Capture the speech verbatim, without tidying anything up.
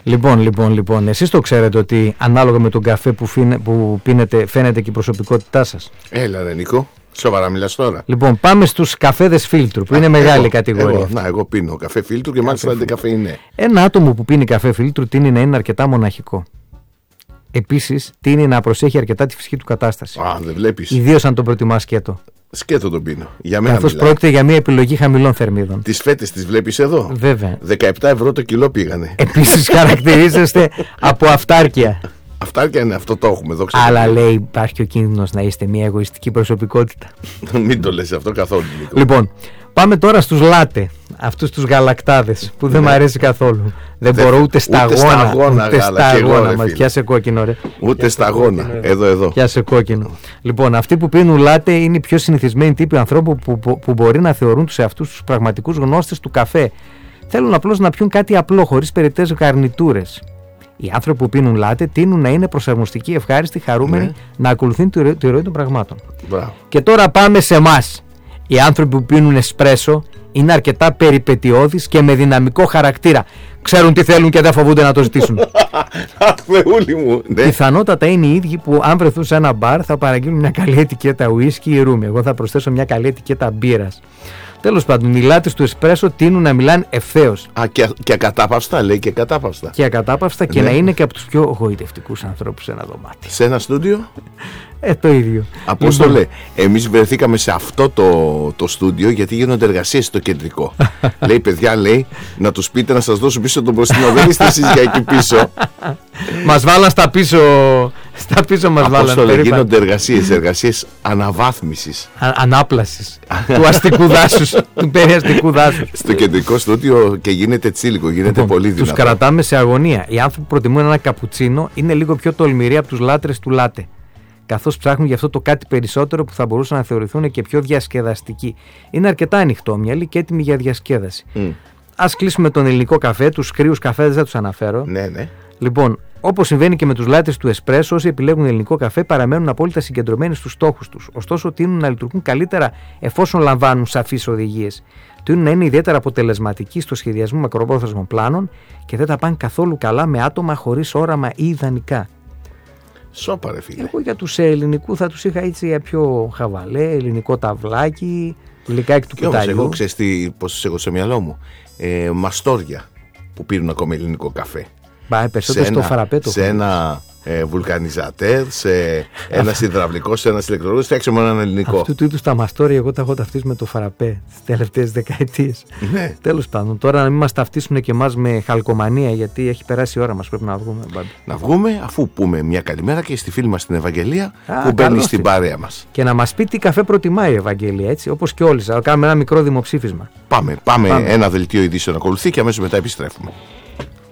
Λοιπόν, λοιπόν, λοιπόν, εσείς το ξέρετε ότι ανάλογα με τον καφέ που, φύνε, που πίνετε φαίνεται και η προσωπικότητά σας. Έλα ρε Νίκο, σοβαρά μιλάς τώρα. Λοιπόν, πάμε στους καφέδες φίλτρου που είναι μεγάλη εγώ, κατηγορία. Εγώ, να, εγώ πίνω καφέ φίλτρου και μάλιστα δεν καφέ είναι. Ένα άτομο που πίνει καφέ φίλτρου τείνει να είναι αρκετά μοναχικό. Επίσης, τείνει να προσέχει αρκετά τη φυσική του κατάσταση. Α, δεν βλέπεις. Ιδίως αν τον προτιμά σκέτο. Σκέτο τον πίνω. Για μένα καθώς πρόκειται για μια επιλογή χαμηλών θερμίδων. Τις φέτες τις βλέπεις εδώ. Βέβαια. δεκαεπτά ευρώ το κιλό πήγανε. Επίσης, χαρακτηρίζεστε από αυτάρκεια. Αυτάρκεια είναι, αυτό το έχουμε εδώ. Αλλά λέει, υπάρχει ο κίνδυνος να είστε μια εγωιστική προσωπικότητα. Μην το λες αυτό καθόλου. Νίκο. Λοιπόν, πάμε τώρα στους λάτε. Αυτούς τους γαλακτάδες που δεν ναι. μ' αρέσει καθόλου. Δεν Δε, μπορώ ούτε σταγόνα. Σταγόνα, ούτε σταγόνα. Μα πιάσε κόκκινο, ρε. Ούτε σταγόνα. Εδώ, εδώ. Πιάσε κόκκινο. Λοιπόν, αυτοί που πίνουν λάτε είναι οι πιο συνηθισμένοι τύποι ανθρώπου που, που, που μπορεί να θεωρούν τους εαυτούς τους πραγματικούς γνώστες του καφέ. Θέλουν απλώς να πιούν κάτι απλό, χωρίς περιττές γαρνιτούρες. Οι άνθρωποι που πίνουν λάτε τείνουν να είναι προσαρμοστικοί, ευχάριστοι, χαρούμενοι, ναι. να ακολουθούν τη, τη ροή των πραγμάτων. Μπράβο. Και τώρα πάμε σε εμάς. Οι άνθρωποι που πίνουν εσπρέσο είναι αρκετά περιπετειώδεις και με δυναμικό χαρακτήρα. Ξέρουν τι θέλουν και δεν φοβούνται να το ζητήσουν. Θεούλη μου. Ναι. Πιθανότατα είναι οι ίδιοι που, αν βρεθούν σε ένα μπαρ, θα παραγγείλουν μια καλή ετικέτα ουίσκι ή ρούμι. Εγώ θα προσθέσω μια καλή ετικέτα μπύρας. Τέλος πάντων, οι λάτες του εσπρέσο τείνουν να μιλάνε ευθέως. Α, και, και ακατάπαυστα, λέει και ακατάπαυστα. Και ακατάπαυστα και ναι. να είναι και από τους πιο γοητευτικούς ανθρώπους σε ένα δωμάτιο. Σε ένα στούντιο. Ε, το ίδιο. Απόστολε, λοιπόν. Εμείς βρεθήκαμε σε αυτό το, το στούντιο γιατί γίνονται εργασίες στο κεντρικό. Λέει, παιδιά, λέει, να τους πείτε να σας δώσω πίσω τον μπροστινό. Δεν είστε εσείς για εκεί πίσω. Μας βάλαν στα πίσω. Στα πίσω μας βάλαν. Απόστολε, γίνονται εργασίες, εργασίες αναβάθμισης. Α, ανάπλασης του αστικού δάσους, του περιαστικού δάσους. Στο κεντρικό στούντιο και γίνεται τσίλικο, γίνεται λοιπόν, πολύ δυνατό. Τους κρατάμε σε αγωνία. Οι άνθρωποι που προτιμούν ένα καπουτσίνο είναι λίγο πιο τολμηροί από τους λάτρες του λάτε. Καθώς ψάχνουν γι' αυτό το κάτι περισσότερο που θα μπορούσαν να θεωρηθούν και πιο διασκεδαστικοί. Είναι αρκετά ανοιχτόμυαλοι και έτοιμοι για διασκέδαση. Mm. Ας κλείσουμε τον ελληνικό καφέ, τους κρύους καφέδες δεν τους αναφέρω. Ναι, ναι. Λοιπόν, όπως συμβαίνει και με τους λάτες του εσπρέσο, όσοι επιλέγουν ελληνικό καφέ παραμένουν απόλυτα συγκεντρωμένοι στους στόχους τους. Ωστόσο, τείνουν να λειτουργούν καλύτερα εφόσον λαμβάνουν σαφείς οδηγίες. Τείνουν να είναι ιδιαίτερα αποτελεσματικοί στο σχεδιασμό μακροπρόθεσμων πλάνων και δεν τα πάνε καθόλου καλά με άτομα χωρίς όραμα ή ιδανικά. Σώπα ρε φίλε. Εγώ για τους ελληνικού θα τους είχα έτσι για πιο χαβαλέ, ελληνικό ταυλάκι, λικάκι του κουταλιού. Εγώ ξέρεις τι, πώς έχω στο μυαλό μου. Ε, μαστόρια που πίνουν ακόμα ελληνικό καφέ. Μπα, περισσότερο στο φαραπέτο. Σε ένα ε, βουλκανιζατέρ, σε ένα υδραυλικό, σε ένα ηλεκτρολόγο, φτιάξαμε έναν ελληνικό. Αυτού του είδους τα μαστόρια εγώ τα έχω ταυτίσει με το φαραπέ τις τελευταίες δεκαετίες. Ναι. Τέλος πάντων, τώρα να μην μας ταυτίσουν και εμάς με χαλκομανία, γιατί έχει περάσει η ώρα μας. Πρέπει να βγούμε. Μπάμπη. Να βγούμε, αφού πούμε μια καλημέρα και στη φίλη μας την Ευαγγελία Α, που μπαίνει στην παρέα μας. Και να μας πει τι καφέ προτιμάει η Ευαγγελία, έτσι, όπως και όλοι. Θα κάνουμε ένα μικρό δημοψήφισμα. Πάμε, πάμε, πάμε. Ένα δελτίο ειδήσεων ακολουθεί και αμέσως μετά επιστρέφουμε.